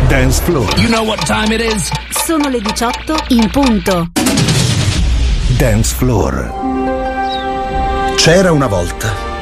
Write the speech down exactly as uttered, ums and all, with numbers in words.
Dance Floor. You know what time it is? Sono le diciotto in punto. Dance Floor. C'era una volta